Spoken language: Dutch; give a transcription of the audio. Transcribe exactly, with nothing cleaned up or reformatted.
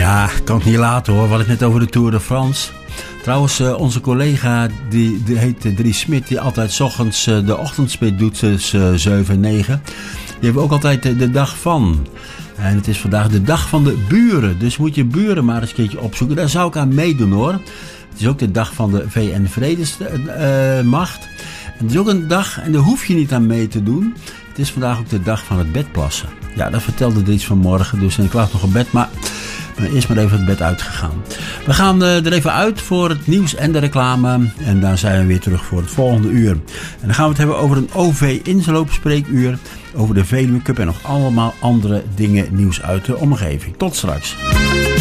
Ja, kan het niet laten hoor. We hadden het net over de Tour de France. Trouwens, uh, onze collega, die, die heet uh, Dries Smit, die altijd 's ochtends uh, de ochtendspit doet tussen uh, zeven en negen. Die heeft ook altijd uh, de dag van. En het is vandaag de dag van de buren. Dus moet je buren maar eens een keertje opzoeken. Daar zou ik aan meedoen hoor. Het is ook de dag van de V N-Vredesmacht. Uh, en het is ook een dag, en daar hoef je niet aan mee te doen. Het is vandaag ook de dag van het bedplassen. Ja, dat vertelde Dries vanmorgen. Dus ik lag nog op bed, maar... Maar eerst maar even het bed uitgegaan. We gaan uh, er even uit voor het nieuws en de reclame. En dan zijn we weer terug voor het volgende uur. En dan gaan we het hebben over een O V-inloopspreekuur. Over de Veluwe Cup en nog allemaal andere dingen nieuws uit de omgeving. Tot straks.